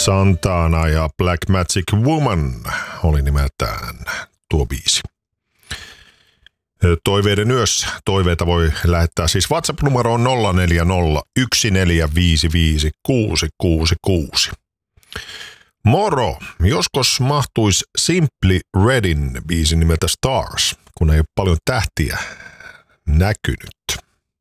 Santana ja Black Magic Woman oli nimeltään tuo biisi. Toiveiden yössä. Toiveita voi lähettää siis WhatsApp-numeroon 0401455666. Moro! Joskos mahtuisi Simply Redin biisin nimeltä Stars, kun ei ole paljon tähtiä näkynyt.